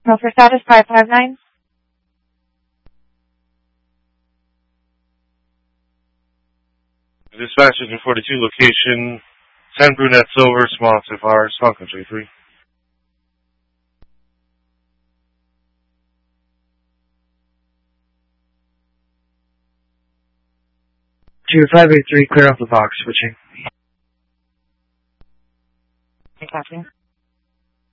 Milford status 559. Dispatch is in 42 location, 10 Brunette Silver, small SFR, small country 3. Two 583, clear off the box, switching. Copy.